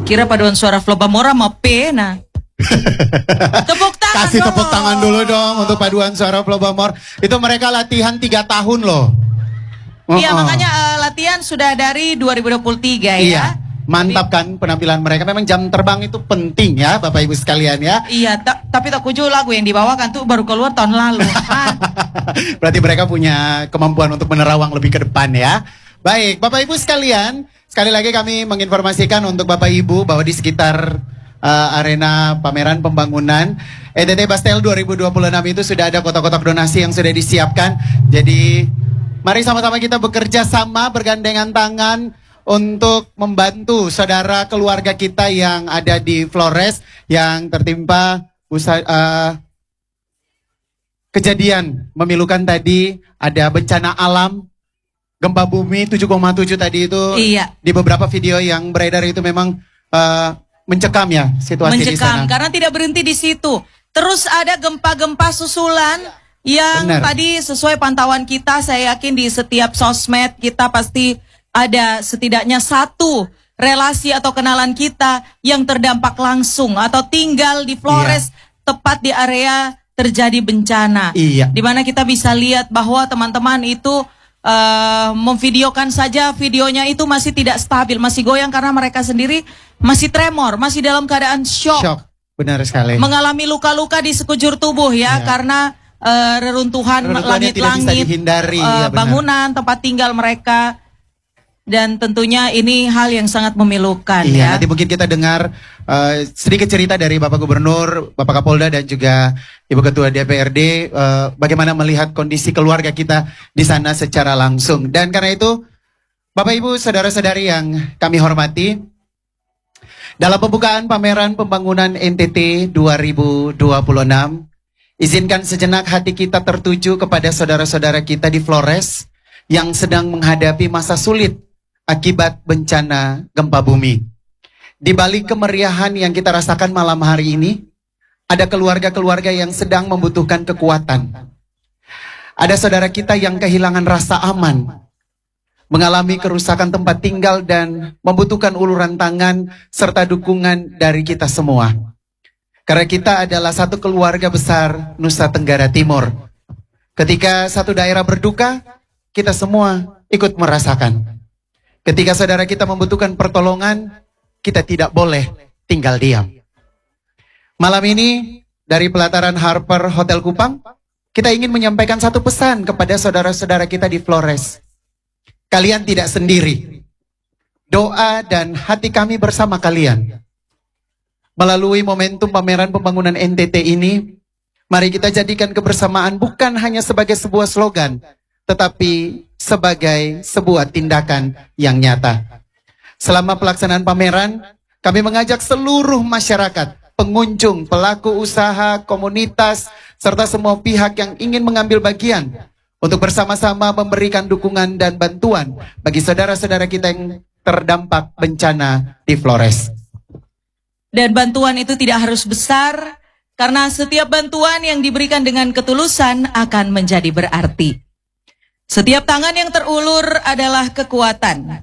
Kira paduan suara Flobamora mau pena. Tepuk tangan. Kasih tepuk tangan dulu dong untuk paduan suara Flobamor. Itu mereka latihan 3 tahun loh. Iya, makanya latihan sudah dari 2023 ya. Iya, mantap kan penampilan mereka. Memang jam terbang itu penting ya Bapak Ibu sekalian ya. Iya, tapi tak kuju lagu yang dibawakan tuh baru keluar tahun lalu. Berarti mereka punya kemampuan untuk menerawang lebih ke depan ya. Baik, Bapak Ibu sekalian, sekali lagi kami menginformasikan untuk Bapak Ibu bahwa di sekitar arena pameran pembangunan NTT Bastel 2026 itu sudah ada kotak-kotak donasi yang sudah disiapkan. Jadi mari sama-sama kita bekerja sama, bergandengan tangan untuk membantu saudara keluarga kita yang ada di Flores yang tertimpa kejadian memilukan tadi, ada bencana alam, gempa bumi 7,7 tadi itu. Iya. Di beberapa video yang beredar itu memang mencekam ya situasi di sana. Karena tidak berhenti di situ. Terus ada gempa-gempa susulan yang tadi sesuai pantauan kita, saya yakin di setiap sosmed kita pasti ada setidaknya satu relasi atau kenalan kita yang terdampak langsung atau tinggal di Flores, tepat di area terjadi bencana. Iya. Dimana kita bisa lihat bahwa teman-teman itu memvideokan saja, videonya itu masih tidak stabil, masih goyang karena mereka sendiri masih tremor, masih dalam keadaan shock. Benar sekali. Mengalami luka-luka di sekujur tubuh ya, karena reruntuhan langit-langit, bangunan, tempat tinggal mereka. Dan tentunya ini hal yang sangat memilukan ya. Nanti mungkin kita dengar sedikit cerita dari Bapak Gubernur, Bapak Kapolda dan juga Ibu Ketua DPRD bagaimana melihat kondisi keluarga kita di sana secara langsung. Dan karena itu Bapak Ibu saudara-saudari yang kami hormati, dalam pembukaan pameran pembangunan NTT 2026, izinkan sejenak hati kita tertuju kepada saudara-saudara kita di Flores yang sedang menghadapi masa sulit akibat bencana gempa bumi. Di balik kemeriahan yang kita rasakan malam hari ini, ada keluarga-keluarga yang sedang membutuhkan kekuatan. Ada saudara kita yang kehilangan rasa aman, mengalami kerusakan tempat tinggal dan membutuhkan uluran tangan serta dukungan dari kita semua. Karena kita adalah satu keluarga besar Nusa Tenggara Timur. Ketika satu daerah berduka, kita semua ikut merasakan. Ketika saudara kita membutuhkan pertolongan, kita tidak boleh tinggal diam. Malam ini, dari pelataran Harper Hotel Kupang, kita ingin menyampaikan satu pesan kepada saudara-saudara kita di Flores. Kalian tidak sendiri. Doa dan hati kami bersama kalian. Melalui momentum pameran pembangunan NTT ini, mari kita jadikan kebersamaan bukan hanya sebagai sebuah slogan, tetapi sebagai sebuah tindakan yang nyata. Selama pelaksanaan pameran, kami mengajak seluruh masyarakat, pengunjung, pelaku usaha, komunitas, serta semua pihak yang ingin mengambil bagian untuk bersama-sama memberikan dukungan dan bantuan bagi saudara-saudara kita yang terdampak bencana di Flores. Dan bantuan itu tidak harus besar, karena setiap bantuan yang diberikan dengan ketulusan akan menjadi berarti. Setiap tangan yang terulur adalah kekuatan.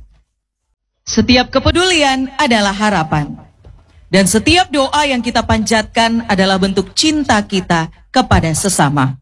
Setiap kepedulian adalah harapan. Dan setiap doa yang kita panjatkan adalah bentuk cinta kita kepada sesama.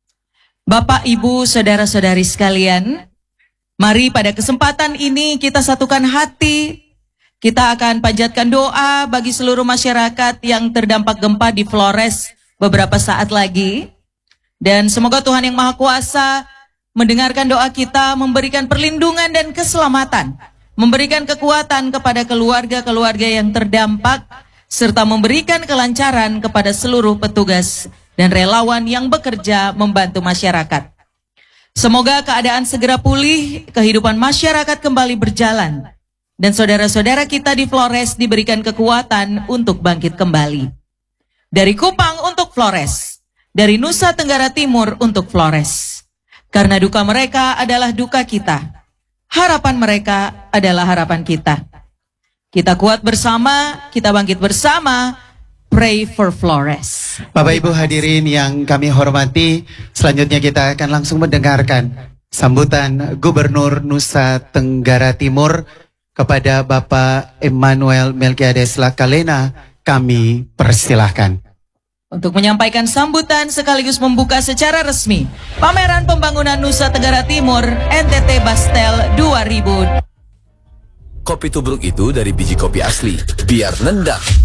Bapak, Ibu, saudara-saudari sekalian, mari pada kesempatan ini kita satukan hati. Kita akan panjatkan doa bagi seluruh masyarakat yang terdampak gempa di Flores beberapa saat lagi. Dan semoga Tuhan Yang Maha Kuasa mendengarkan doa kita, memberikan perlindungan dan keselamatan, memberikan kekuatan kepada keluarga-keluarga yang terdampak, serta memberikan kelancaran kepada seluruh petugas dan relawan yang bekerja membantu masyarakat. Semoga keadaan segera pulih, kehidupan masyarakat kembali berjalan, dan saudara-saudara kita di Flores diberikan kekuatan untuk bangkit kembali. Dari Kupang untuk Flores, dari Nusa Tenggara Timur untuk Flores. Karena duka mereka adalah duka kita. Harapan mereka adalah harapan kita. Kita kuat bersama, kita bangkit bersama. Pray for Flores. Bapak Ibu hadirin yang kami hormati, selanjutnya kita akan langsung mendengarkan sambutan Gubernur Nusa Tenggara Timur, kepada Bapak Emmanuel Melkiades Lakalena kami persilahkan. Untuk menyampaikan sambutan sekaligus membuka secara resmi Pameran Pembangunan Nusa Tenggara Timur NTT Bastel 2000. Kopi tubruk itu dari biji kopi asli, biar nendang.